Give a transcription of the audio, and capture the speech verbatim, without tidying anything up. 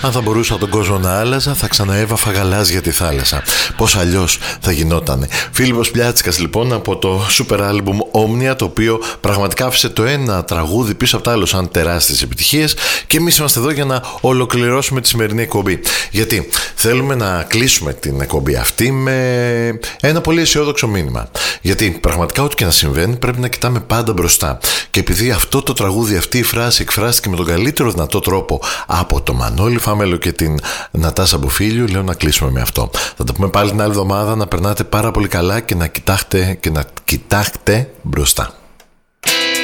Αν θα μπορούσα τον κόσμο να άλλαζα, θα ξαναέβαφα γαλάζια τη θάλασσα. Πώς αλλιώς θα γινότανε. Φίλιππος Πλιάτσικας λοιπόν από το super album Omnia, το οποίο πραγματικά άφησε το ένα τραγούδι πίσω από το άλλο σαν τεράστιες επιτυχίες, και εμείς είμαστε εδώ για να ολοκληρώσουμε τη σημερινή εκπομπή. Γιατί θέλουμε να κλείσουμε την εκπομπή αυτή με ένα πολύ αισιόδοξο μήνυμα. Γιατί πραγματικά ό,τι και να συμβαίνει πρέπει να κοιτάμε πάντα μπροστά. Και επειδή αυτό το τραγούδι, αυτή η φράση εκφράστηκε με τον καλύτερο δυνατό τρόπο από το Μανώλη Φάμελο και την Νατάσα Μποφίλιου, λέω να κλείσουμε με αυτό. Θα τα πούμε πάλι την άλλη εβδομάδα. Να περνάτε πάρα πολύ καλά και να κοιτάξτε, και να κοιτάξτε μπροστά.